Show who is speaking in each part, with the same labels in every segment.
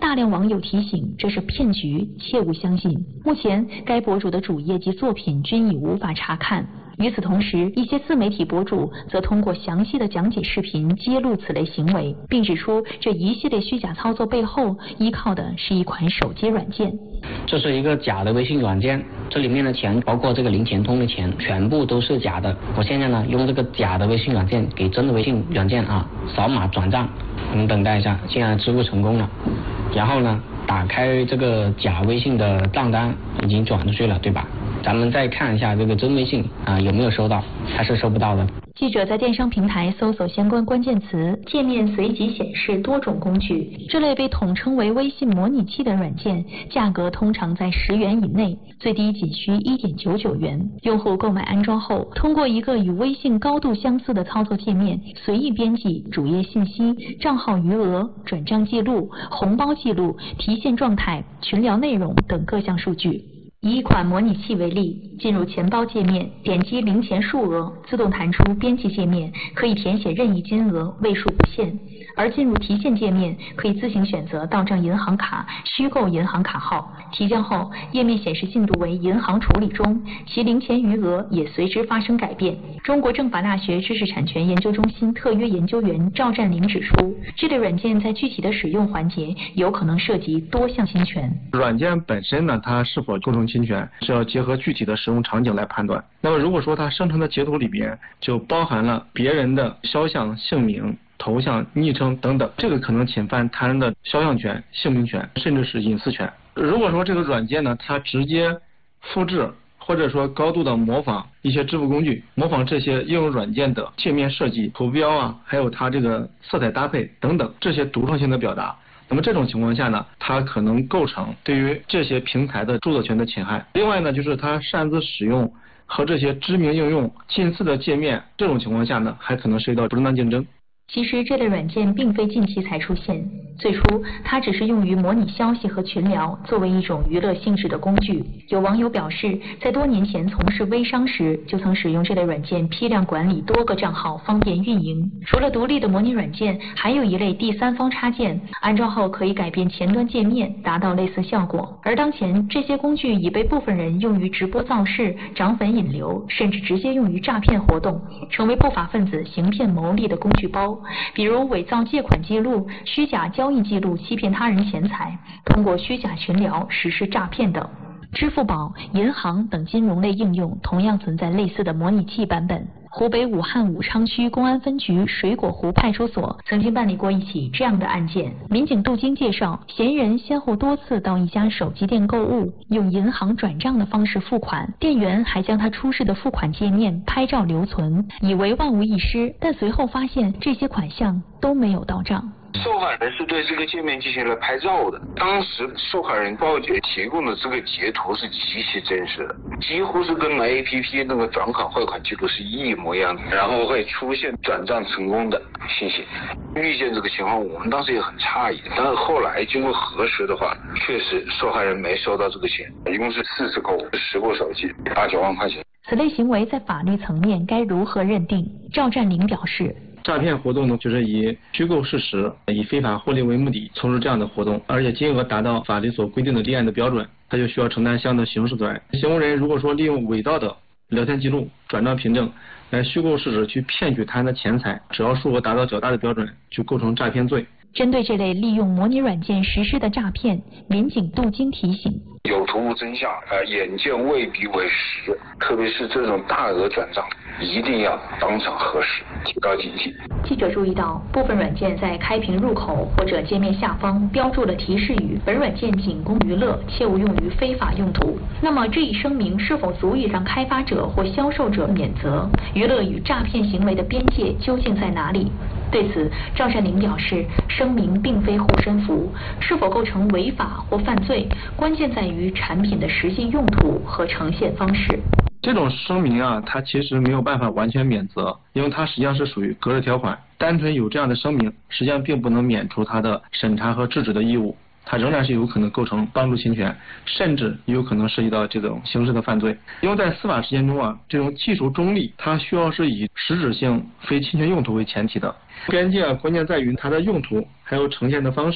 Speaker 1: 大量网友提醒这是骗局，切勿相信。目前该博主的主页及作品均已无法查看。与此同时，一些自媒体博主则通过详细的讲解视频揭露此类行为，并指出这一系列虚假操作背后依靠的是一款手机软件。
Speaker 2: 这是一个假的微信软件，这里面的钱，包括这个零钱通的钱，全部都是假的。我现在呢，用这个假的微信软件给真的微信软件扫码转账。我们等待一下，现在支付成功了。然后呢，打开这个假微信的账单，已经转出去了，对吧？咱们再看一下这个真微信有没有收到，还是收不到的。
Speaker 1: 记者在电商平台搜索相关关键词，界面随即显示多种工具。这类被统称为微信模拟器的软件，价格通常在10元以内，最低仅需1.99元。用户购买安装后，通过一个与微信高度相似的操作界面，随意编辑主页信息、账号余额、转账记录、红包记录、提现状态、群聊内容等各项数据。以一款模拟器为例，进入钱包界面，点击零钱数额，自动弹出编辑界面，可以填写任意金额，位数不限。而进入提现界面，可以自行选择到账银行卡、虚构银行卡号。提交后，页面显示进度为银行处理中，其零钱余额也随之发生改变。中国政法大学知识产权研究中心特约研究员赵占林指出，这类软件在具体的使用环节有可能涉及多项侵权。
Speaker 3: 软件本身呢，它是否构成侵权，是要结合具体的使用场景来判断。那么如果说它生成的截图里边就包含了别人的肖像、姓名、头像、昵称等等，这个可能侵犯他人的肖像权、姓名权，甚至是隐私权。如果说这个软件呢，它直接复制或者说高度的模仿一些支付工具，模仿这些应用软件的界面设计、图标还有它这个色彩搭配等等这些独创性的表达，那么这种情况下呢，它可能构成对于这些平台的著作权的侵害。另外呢，就是它擅自使用和这些知名应用近似的界面，这种情况下呢，还可能涉及到不正当竞争。
Speaker 1: 其实这类软件并非近期才出现，最初它只是用于模拟消息和群聊，作为一种娱乐性质的工具。有网友表示，在多年前从事微商时，就曾使用这类软件批量管理多个账号，方便运营。除了独立的模拟软件，还有一类第三方插件，安装后可以改变前端界面，达到类似效果。而当前这些工具已被部分人用于直播造势、涨粉引流，甚至直接用于诈骗活动，成为不法分子行骗牟利的工具包。比如伪造借款记录、虚假交易记录欺骗他人钱财，通过虚假群聊实施诈骗等。支付宝、银行等金融类应用同样存在类似的模拟器版本。湖北武汉武昌区公安分局水果湖派出所曾经办理过一起这样的案件。民警杜京介绍，嫌疑人先后多次到一家手机店购物，用银行转账的方式付款，店员还将他出示的付款界面拍照留存，以为万无一失，但随后发现这些款项都没有到账。
Speaker 4: 受害人是对这个界面进行了拍照的，当时受害人报警提供的这个截图是极其真实的，几乎是跟 APP 那个转款汇款记录是一模一样的，然后会出现转账成功的信息。遇见这个情况，我们当时也很诧异，但是后来经过核实的话，确实受害人没收到这个钱，一共是4次购物，10部手机，8、9万块钱。
Speaker 1: 此类行为在法律层面该如何认定？赵占林表示，
Speaker 3: 诈骗活动呢，就是以虚构事实、以非法获利为目的从事这样的活动，而且金额达到法律所规定的立案的标准，他就需要承担相应的刑事责任。行为人如果说利用伪造的聊天记录、转账凭证来虚构事实去骗取他人的钱财，只要数额达到较大的标准，就构成诈骗罪。
Speaker 1: 针对这类利用模拟软件实施的诈骗，民警杜京提醒：
Speaker 4: 有图无真相，眼见未必为实，特别是这种大额转账，一定要当场核实，提高警惕。
Speaker 1: 记者注意到，部分软件在开屏入口或者界面下方标注了提示语：本软件仅供娱乐，切勿用于非法用途。那么这一声明是否足以让开发者或销售者免责？娱乐与诈骗行为的边界究竟在哪里？对此，赵占林表示，声明并非护身符，是否构成违法或犯罪，关键在于产品的实际用途和呈现方式。
Speaker 3: 这种声明它其实没有办法完全免责，因为它实际上是属于隔日条款，单纯有这样的声明，实际上并不能免除它的审查和制止的义务，它仍然是有可能构成帮助侵权，甚至有可能涉及到这种刑事的犯罪。因为在司法实践中这种技术中立，它需要是以实质性非侵权用途为前提的。边界关键在于它的用途还有呈现的方式，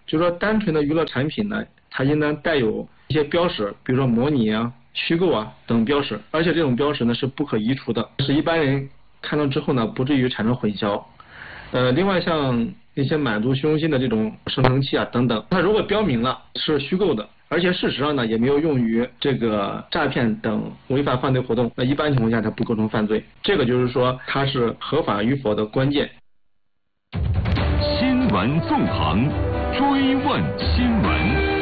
Speaker 3: 就是说单纯的娱乐产品呢，它应当带有一些标识，比如说模拟啊、虚构啊等标识，而且这种标识呢是不可移除的，使一般人看到之后呢不至于产生混淆。另外像一些满足虚荣心的这种生成器啊等等，它如果标明了是虚构的，而且事实上呢也没有用于这个诈骗等违法犯罪活动，那一般情况下它不构成犯罪。这个就是说它是合法与否的关键。
Speaker 5: 新闻纵横，追问新闻。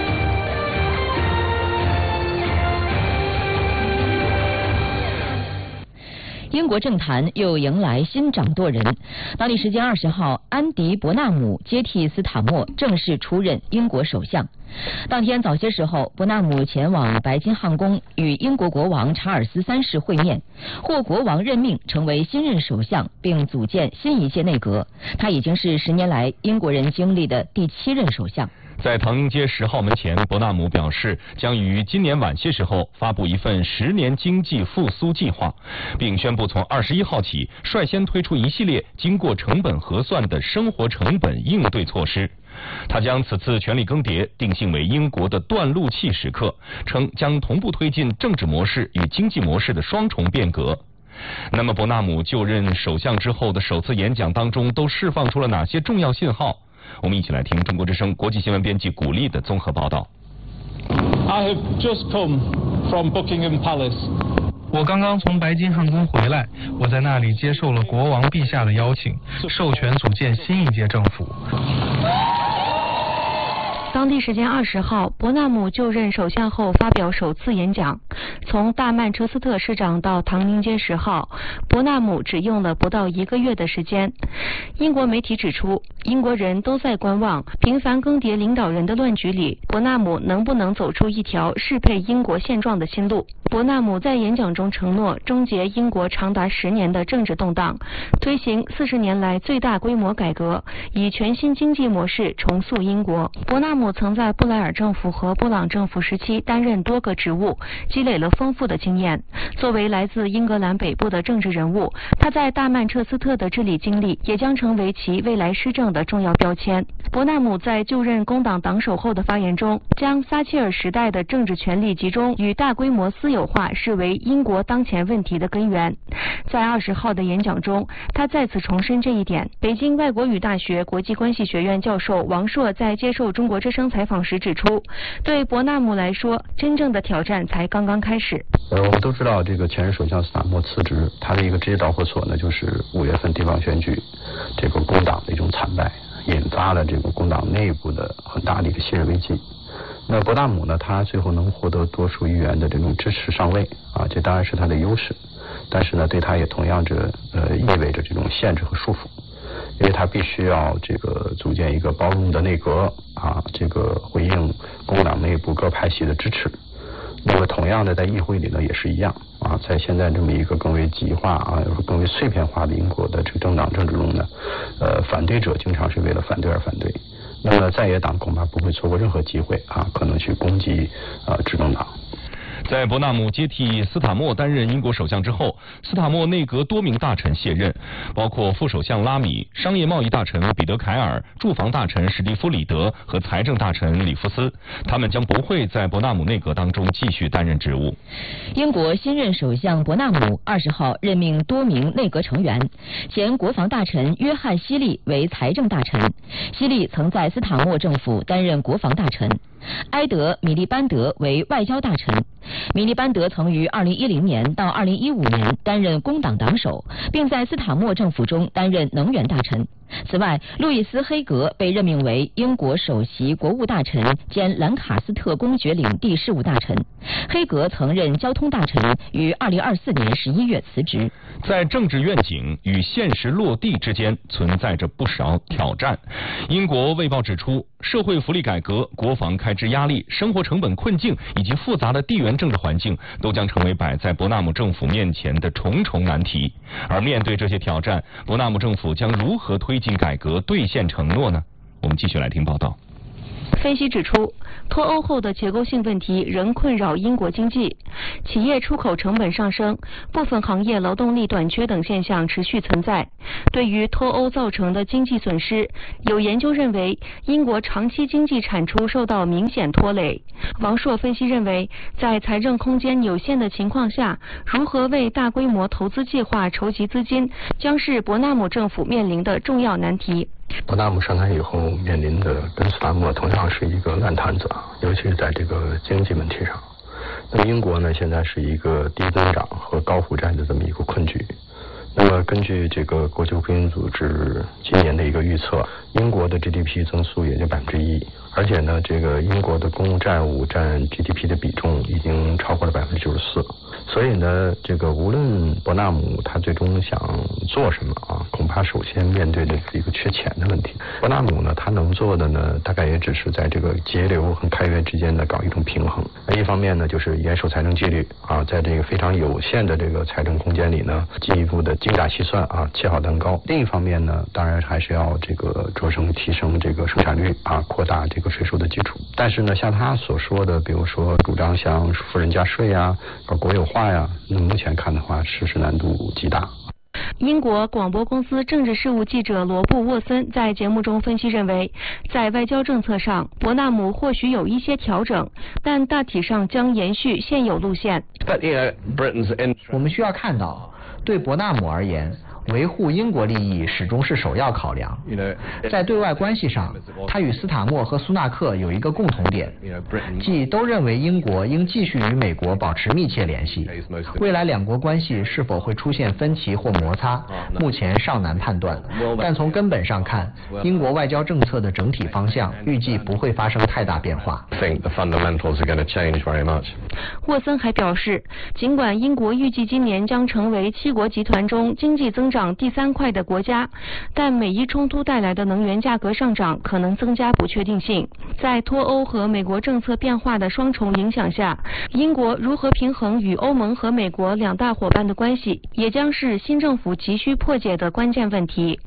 Speaker 6: 英国政坛又迎来新掌舵人。当地时间20号，安迪·伯纳姆接替斯塔默正式出任英国首相。当天早些时候，伯纳姆前往白金汉宫与英国国王查尔斯3世会面，获国王任命成为新任首相，并组建新一届内阁。他已经是10年来英国人经历的第7任首相。
Speaker 7: 在唐宁街10号门前，伯纳姆表示将于今年晚些时候发布一份10年经济复苏计划，并宣布从21号起率先推出一系列经过成本核算的生活成本应对措施。他将此次权力更迭定性为英国的断路器时刻，称将同步推进政治模式与经济模式的双重变革。那么伯纳姆就任首相之后的首次演讲当中都释放出了哪些重要信号？我们一起来听中国之声国际新闻编辑古丽的综合报道。
Speaker 8: I have just come from Buckingham Palace.
Speaker 9: 我刚刚从白金汉宫回来，我在那里接受了国王陛下的邀请，授权组建新一届政府。
Speaker 10: 当地时间20号，伯纳姆就任首相后发表首次演讲。从大曼彻斯特市长到唐宁街10号，伯纳姆只用了不到1个月的时间。英国媒体指出，英国人都在观望频繁更迭领导人的乱局里，伯纳姆能不能走出一条适配英国现状的新路。伯纳姆在演讲中承诺终结英国长达10年的政治动荡，推行40年来最大规模改革，以全新经济模式重塑英国。伯纳姆曾在布莱尔政府和布朗政府时期担任多个职务，积累了丰富的经验。作为来自英格兰北部的政治人物，他在大曼彻斯特的治理经历也将成为其未来施政的重要标签。伯纳姆在就任工党党首后的发言中，将撒切尔时代的政治权力集中与大规模私有化视为英国当前问题的根源。在20号的演讲中，他再次重申这一点。北京外国语大学国际关系学院教授王硕在接受中国之声采访时指出，对伯纳姆来说，真正的挑战才刚刚开始。
Speaker 11: 我们都知道，这个前任首相斯塔默辞职，他的一个直接导火索呢，就是5月份地方选举，这个工党的一种惨败，引发了这个工党内部的很大的一个信任危机。那伯纳姆呢，他最后能获得多数议员的这种支持上位啊，这当然是他的优势，但是呢，对他也同样意味着这种限制和束缚。因为他必须要这个组建一个包容的内阁啊，这个回应工党内部各派系的支持。那么同样的，在议会里呢也是一样啊，在现在这么一个更为极化啊、更为碎片化的英国的这个政党政治中呢，反对者经常是为了反对而反对。那么在野党恐怕不会错过任何机会啊，可能去攻击执政党。
Speaker 7: 在伯纳姆接替斯塔默担任英国首相之后，斯塔默内阁多名大臣卸任，包括副首相拉米、商业贸易大臣彼得凯尔、住房大臣史蒂夫里德和财政大臣里夫斯，他们将不会在伯纳姆内阁当中继续担任职务。
Speaker 6: 英国新任首相伯纳姆20号任命多名内阁成员，前国防大臣约翰希利为财政大臣，希利曾在斯塔默政府担任国防大臣。埃德·米利班德为外交大臣，米利班德曾于2010年到2015年担任工党党首，并在斯塔默政府中担任能源大臣。此外，路易斯·黑格被任命为英国首席国务大臣兼兰卡斯特公爵领地事务大臣。黑格曾任交通大臣，于2024年11月辞职。
Speaker 7: 在政治愿景与现实落地之间存在着不少挑战。英国卫报指出，社会福利改革、国防开支压力、生活成本困境以及复杂的地缘政治环境，都将成为摆在伯纳姆政府面前的重重难题。而面对这些挑战，伯纳姆政府将如何推进改革、兑现承诺呢？我们继续来听报道。
Speaker 10: 分析指出，脱欧后的结构性问题仍困扰英国经济，企业出口成本上升，部分行业劳动力短缺等现象持续存在。对于脱欧造成的经济损失，有研究认为，英国长期经济产出受到明显拖累。王硕分析认为，在财政空间有限的情况下，如何为大规模投资计划筹集资金，将是伯纳姆政府面临的重要难题。
Speaker 11: 伯纳姆上台以后面临的跟斯坦默同样是一个烂摊子，尤其是在这个经济问题上。那么英国呢，现在是一个低增长和高负债的这么一个困局。那么根据这个国际货币组织今年的一个预测，英国的 GDP 增速也就1%，而且呢，这个英国的公共债务占 GDP 的比重已经超过了94%。所以呢，这个无论伯纳姆他最终想做什么恐怕首先面对的是一个缺钱的问题。伯纳姆呢，他能做的呢，大概也只是在这个节流和开源之间呢搞一种平衡。一方面呢，就是严守财政纪律在这个非常有限的这个财政空间里呢，进一步的精打细算切好蛋糕。另一方面呢，当然还是要这个着手提升这个生产率扩大这个税收的基础。但是呢，像他所说的，比如说主张像富人加税国有化那目前看的话，实施难度极大。
Speaker 10: 英国广播公司政治事务记者罗布·沃森在节目中分析认为，在外交政策上，伯纳姆或许有一些调整，但大体上将延续现有路线。
Speaker 12: 我们需要看到，对伯纳姆而言，维护英国利益始终是首要考量。在对外关系上，他与斯塔默和苏纳克有一个共同点，即都认为英国应继续与美国保持密切联系。未来两国关系是否会出现分歧或摩擦，目前尚难判断。但从根本上看，英国外交政策的整体方向预计不会发生太大变化。
Speaker 10: 沃森还表示，尽管英国预计今年将成为7国集团中经济增长第3快的国家，但美伊冲突带来的能源价格上涨可能增加不确定性。在脱欧和美国政策变化的双重影响下，英国如何平衡与欧盟和美国两大伙伴的关系，也将是新政府急需破解的关键问题。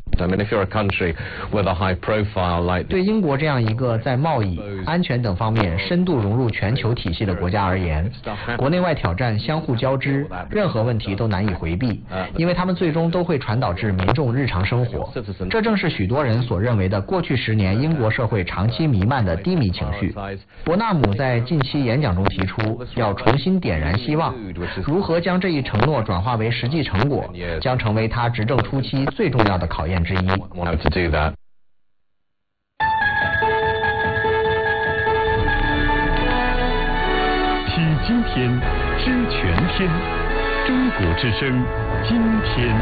Speaker 12: 对英国这样一个在贸易、安全等方面深度融入全球体系的国家而言，国内外挑战相互交织，任何问题都难以回避，因为他们最终都会传导至民众日常生活。这正是许多人所认为的过去10年英国社会长期弥漫的低迷情绪。伯纳姆在近期演讲中提出，要重新点燃希望，如何将这一承诺转化为实际成果，将成为他执政初期最重要的考验之一。
Speaker 5: 体今天，知全天，中国之声，今天。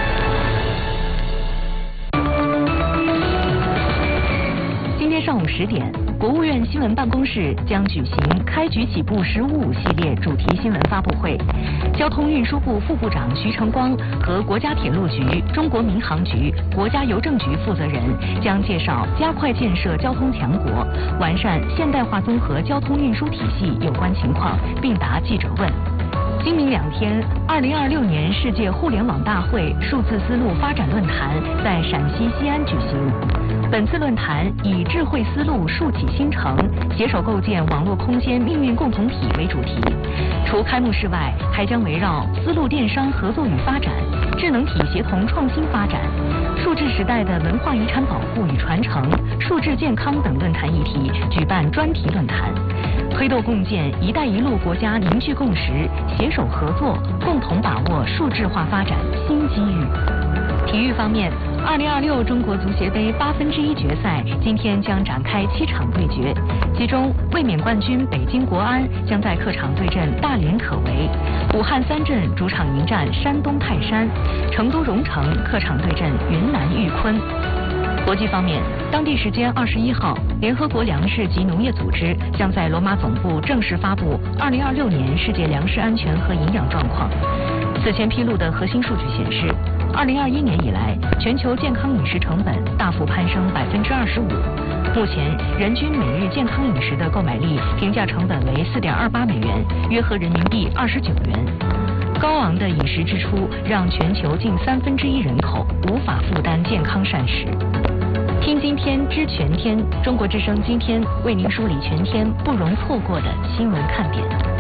Speaker 1: 今天上午10点，国务院新闻办公室将举行开局起步实务系列主题新闻发布会。交通运输部副部长徐成光和国家铁路局、中国民航局、国家邮政局负责人将介绍加快建设交通强国、完善现代化综合交通运输体系有关情况，并答记者问。今明2天，2026年世界互联网大会数字丝路发展论坛在陕西西安举行。本次论坛以智慧丝路竖起新城，携手构建网络空间命运共同体为主题。除开幕式外，还将围绕丝路电商合作与发展、智能体协同创新发展、数字时代的文化遗产保护与传承、数字健康等论坛议题举办专题论坛，推动共建“一带一路”国家凝聚共识，携手合作，共同把握数字化发展新机遇。体育方面，2026中国足协杯1/8决赛今天将展开7场对决，其中卫冕冠军北京国安将在客场对阵大连可为，武汉三镇主场迎战山东泰山，成都蓉城客场对阵云南玉坤。国际方面，当地时间21号，联合国粮食及农业组织将在罗马总部正式发布2026年世界粮食安全和营养状况。此前披露的核心数据显示，2021年以来，全球健康饮食成本大幅攀升25%。目前，人均每日健康饮食的购买力平价成本为4.28美元，约合人民币29元。高昂的饮食支出让全球近1/3人口无法负担健康膳食。 听今天知全天，中国之声今天为您梳理全天不容错过的新闻看点。